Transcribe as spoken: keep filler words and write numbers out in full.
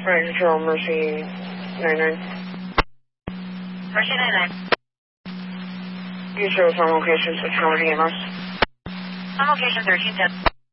Right, control, Mercy ninety-nine. Mercy ninety-nine. You show us on location, so tell me E M S. On location thirteen ten.